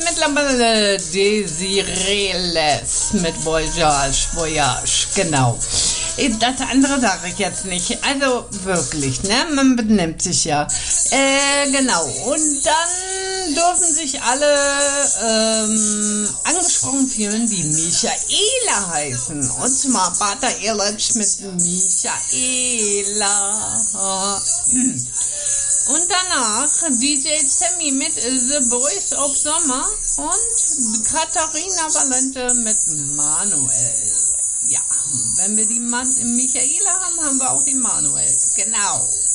mittlerweile Desireles mit Voyage, genau. Das andere sage ich jetzt nicht. Also wirklich, ne? Man benimmt sich ja. Genau. Und dann dürfen sich alle angesprochen fühlen, die Michaela heißen. Und zwar Bata Ehrlich mit Michaela. Und danach DJ Sammy mit The Voice of Summer und Katharina Valente mit Manuel. Ja, wenn wir die Michaela haben, haben wir auch die Manuel. Genau.